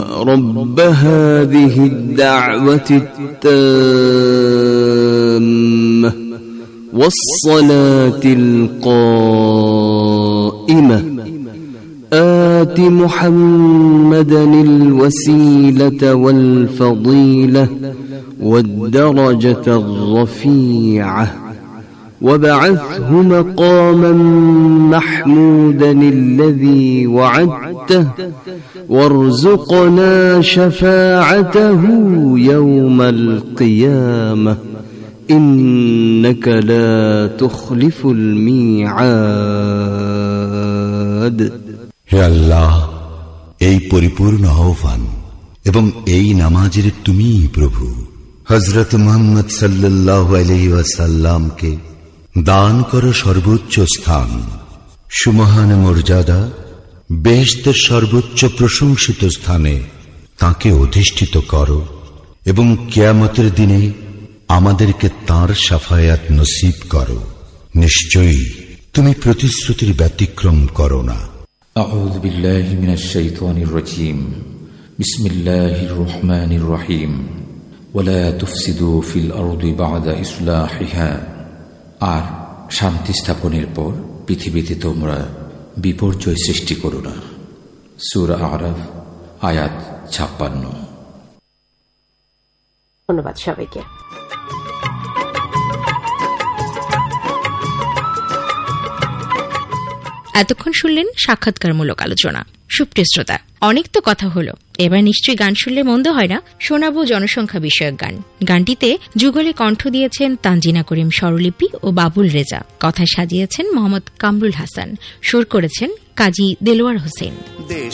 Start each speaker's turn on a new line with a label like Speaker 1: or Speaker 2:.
Speaker 1: رب هذه الدعوة التامة والصلاة القائمة آت محمدا الوسيلة والفضيلة والدرجة الرفيعة وابعثه مقاما محمودا الذي وعدته وارزقنا شفاعته يوم القيامة إنك لا تخلف الميعاد.
Speaker 2: হে আল্লাহ, এই পরিপূর্ণ আহ্বান এবং এই নামাজের তুমিই প্রভু। হযরত মুহাম্মদ সাল্লাল্লাহু আলাইহি ওয়াসাল্লামকে দান করো সর্বোচ্চ স্থান, সুমহান মর্যাদা, বেহেশতের সর্বোচ্চ প্রশংসিত স্থানে তাকে অধিষ্ঠিত করো এবং কিয়ামতের দিনে আমাদেরকে তাঁর শাফায়াত নসিব করো। নিশ্চয়ই তুমি প্রতিশ্রুতির ব্যতিক্রম করো না।
Speaker 3: আউযু বিল্লাহি মিনাশ শাইতানির রাজীম। বিসমিল্লাহির রহমানির রহিম। ওয়ালা তুফসিদু ফিল আরদি বা'দা ইসলাহিহা। আর শান্তি স্থাপনের পর পৃথিবীতে তোমরা বিপর্যয় সৃষ্টি করো না। সূরা আরাফ আয়াত 56।
Speaker 4: ধন্যবাদ সবাইকে।
Speaker 5: এতক্ষণ শুনলেন সাক্ষাৎকারমূলক আলোচনা। সুপ্রিয় শ্রোতা, অনেক তো কথা হলো, এবার নিশ্চয়ই গান শুনলে মন্দ হয় না। শোনাবো জনসংখ্যা বিষয়ক গান। গানটিতে যুগলে কণ্ঠ দিয়েছেন তানজিনা করিম স্বরলিপি ও বাবুল রেজা, কথা সাজিয়েছেন মোহাম্মদ কামরুল হাসান, সুর করেছেন কাজী দেলোয়ার হোসেন।